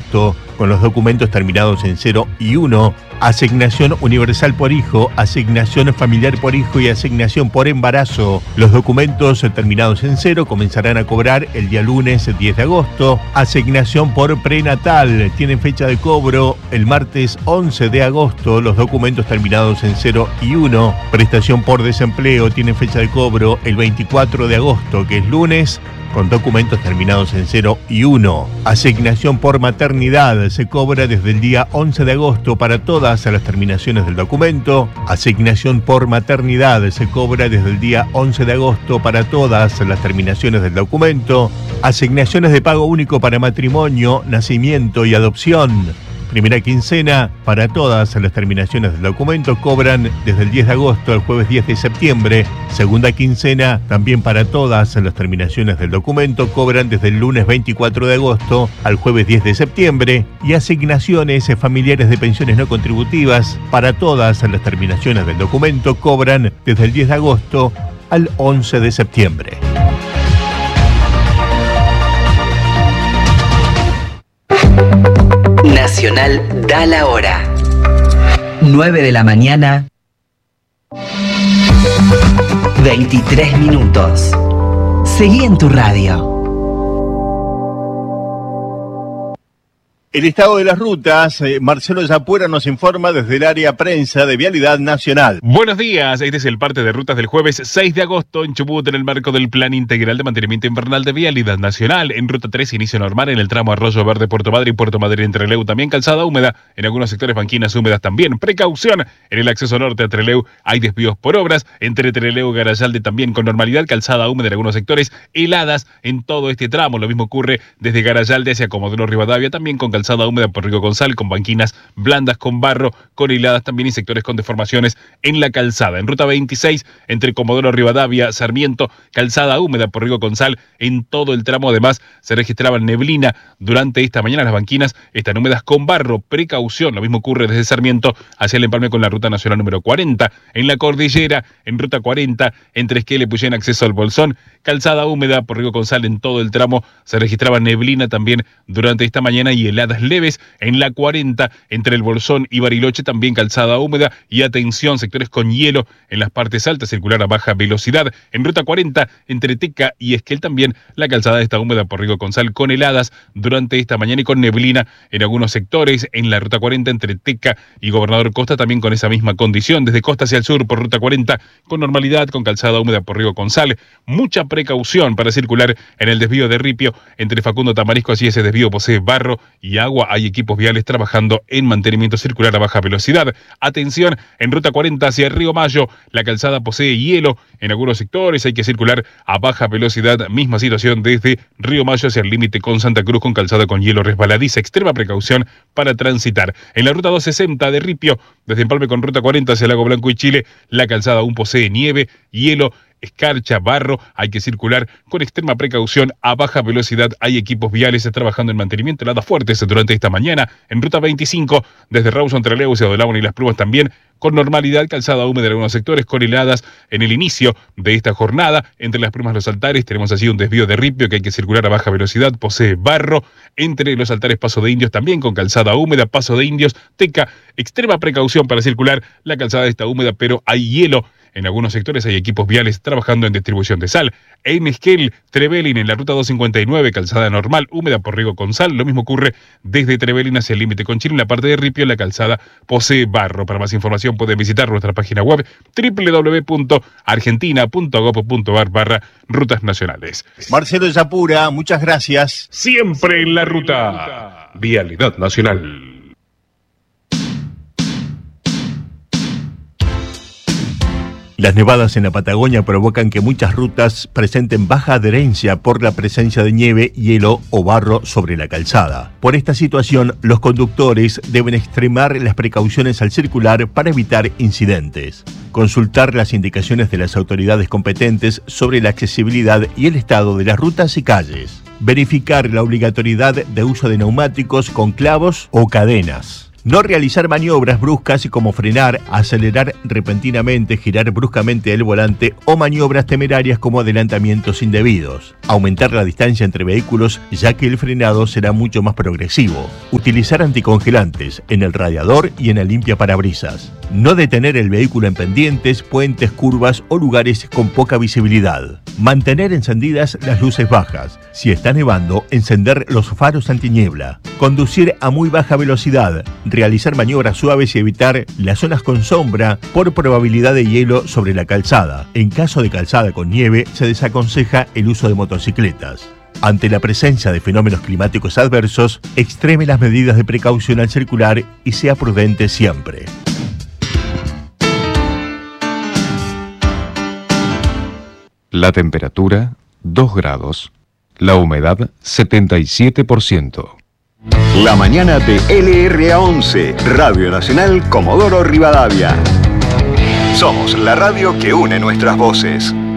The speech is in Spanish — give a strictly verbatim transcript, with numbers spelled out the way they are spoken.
agosto, con los documentos terminados en cero y uno, asignación universal por hijo, asignación familiar por hijo y asignación por embarazo. Los documentos terminados en cero comenzarán a cobrar el día lunes diez de agosto. Asignación por prenatal tienen fecha de cobro el martes once de agosto. Los documentos terminados en cero y uno. Prestación por desempleo tienen fecha de cobro el veinticuatro de agosto, que es lunes, con documentos terminados en cero y uno. Asignación por maternidad se cobra desde el día once de agosto para todas las terminaciones del documento. Asignación por maternidad se cobra desde el día once de agosto para todas las terminaciones del documento. Asignaciones de pago único para matrimonio, nacimiento y adopción. Primera quincena para todas las terminaciones del documento cobran desde el diez de agosto al jueves diez de septiembre. Segunda quincena también para todas las terminaciones del documento cobran desde el lunes veinticuatro de agosto al jueves diez de septiembre. Y asignaciones familiares de pensiones no contributivas para todas las terminaciones del documento cobran desde el diez de agosto al once de septiembre. Nacional da la hora. nueve de la mañana, veintitrés minutos. Seguí en tu radio. El estado de las rutas, eh, Marcelo Yapura nos informa desde el área prensa de Vialidad Nacional. Buenos días, este es el parte de rutas del jueves seis de agosto en Chubut en el marco del Plan Integral de Mantenimiento Invernal de Vialidad Nacional. En ruta tres, inicio normal en el tramo Arroyo Verde, Puerto Madre y Puerto Madre en Trelew. También calzada húmeda, en algunos sectores banquinas húmedas también. Precaución, en el acceso norte a Trelew hay desvíos por obras. Entre Trelew y Garayalde también con normalidad, calzada húmeda en algunos sectores, heladas en todo este tramo. Lo mismo ocurre desde Garayalde hacia Comodoro Rivadavia, también con calzada calzada húmeda por Río Gonzal, con banquinas blandas con barro, con heladas también y sectores con deformaciones en la calzada. En ruta veintiséis, entre Comodoro Rivadavia, Sarmiento, calzada húmeda por Río Gonzal, en todo el tramo además se registraba neblina durante esta mañana. Las banquinas están húmedas con barro, precaución. Lo mismo ocurre desde Sarmiento hacia el empalme con la ruta nacional número cuarenta. En la cordillera, en ruta cuarenta, entre Esquel y Puyén, acceso al Bolsón, calzada húmeda por Río Gonzal, en todo el tramo se registraba neblina también durante esta mañana y heladas leves. En la cuarenta, entre el Bolsón y Bariloche, también calzada húmeda y atención, sectores con hielo en las partes altas, circular a baja velocidad. En ruta cuarenta, entre Teca y Esquel, también la calzada está húmeda por Río Gonzal con heladas durante esta mañana y con neblina en algunos sectores. En la ruta cuarenta, entre Teca y Gobernador Costa, también con esa misma condición. Desde Costa hacia el sur por ruta cuarenta, con normalidad, con calzada húmeda por Río Gonzal. Mucha precaución para circular en el desvío de Ripio, entre Facundo Tamarisco, así ese desvío posee barro y agua. Hay equipos viales trabajando en mantenimiento circular a baja velocidad. Atención, en ruta cuarenta hacia el Río Mayo, la calzada posee hielo en algunos sectores, hay que circular a baja velocidad. Misma situación desde Río Mayo hacia el límite con Santa Cruz, con calzada con hielo resbaladiza. Extrema precaución para transitar. En la ruta doscientos sesenta de Ripio, desde Empalme con ruta cuarenta hacia Lago Blanco y Chile, la calzada aún posee nieve, hielo, escarcha, barro. Hay que circular con extrema precaución a baja velocidad. Hay equipos viales trabajando en mantenimiento, heladas fuertes durante esta mañana. En ruta veinticinco, desde Rawson, Trelew, Ciudad y Las Plumas, también con normalidad, calzada húmeda en algunos sectores, con heladas en el inicio de esta jornada. Entre Las Plumas y Los Altares tenemos así un desvío de Ripio que hay que circular a baja velocidad, posee barro. Entre Los Altares, Paso de Indios, también con calzada húmeda, Paso de Indios, Teca, extrema precaución para circular. La calzada está húmeda, pero hay hielo en algunos sectores, hay equipos viales trabajando en distribución de sal. En Esquel, Trevelin, en la ruta doscientos cincuenta y nueve, calzada normal, húmeda por Río Gonzal. Lo mismo ocurre desde Trevelin hacia el límite con Chile. En la parte de Ripio, la calzada posee barro. Para más información pueden visitar nuestra página web doble u doble u doble u punto argentina punto gob punto ar barra rutas nacionales. Marcelo Yapura, muchas gracias. Siempre en la ruta. Vialidad Nacional. Las nevadas en la Patagonia provocan que muchas rutas presenten baja adherencia por la presencia de nieve, hielo o barro sobre la calzada. Por esta situación, los conductores deben extremar las precauciones al circular para evitar incidentes. Consultar las indicaciones de las autoridades competentes sobre la accesibilidad y el estado de las rutas y calles. Verificar la obligatoriedad de uso de neumáticos con clavos o cadenas. No realizar maniobras bruscas como frenar, acelerar repentinamente, girar bruscamente el volante o maniobras temerarias como adelantamientos indebidos. Aumentar la distancia entre vehículos ya que el frenado será mucho más progresivo. Utilizar anticongelantes en el radiador y en el limpiaparabrisas. No detener el vehículo en pendientes, puentes, curvas o lugares con poca visibilidad. Mantener encendidas las luces bajas. Si está nevando, encender los faros antiniebla. Conducir a muy baja velocidad. Realizar maniobras suaves y evitar las zonas con sombra por probabilidad de hielo sobre la calzada. En caso de calzada con nieve, se desaconseja el uso de motocicletas. Ante la presencia de fenómenos climáticos adversos, extreme las medidas de precaución al circular y sea prudente siempre. La temperatura, dos grados. La humedad, setenta y siete por ciento. La mañana de L R A once, Radio Nacional Comodoro Rivadavia. Somos la radio que une nuestras voces.